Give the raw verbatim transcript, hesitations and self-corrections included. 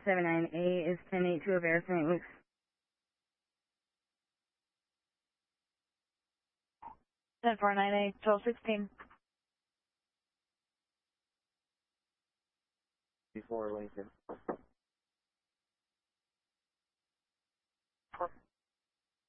seven nine eight is ten eight to a Bear Saint Luke's. ten four nine eight, twelve sixteen. Before Lincoln.